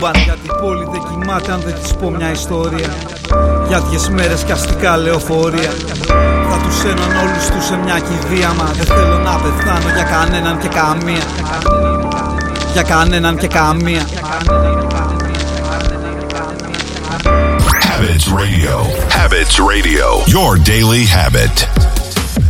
Γιατί η πόλη δεν κοιμάται αν δεν της πω μια ιστορία. Για 2 μέρες κι αστικά λεωφορεία. Θα τους ένων όλους τους σε μια κηδεία. Μα δεν θέλω να πεθάνω για κανέναν και καμία. Για κανέναν και καμία. Habits Radio. Habits Radio. Your daily habit.